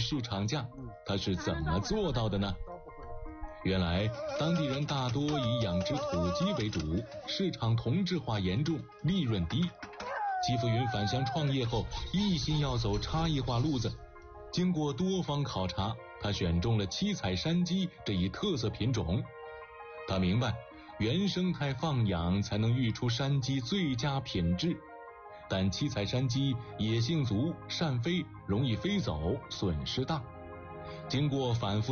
市场价，他是怎么做到的呢？原来当地人大多以养殖土鸡为主，市场同质化严重，利润低。季福云返乡创业后，一心要走差异化路子。经过多方考察，他选中了七彩山鸡这一特色品种。他明白，原生态放养才能育出山鸡最佳品质。但七彩山鸡野性足，善飞，容易飞走，损失大。经过反复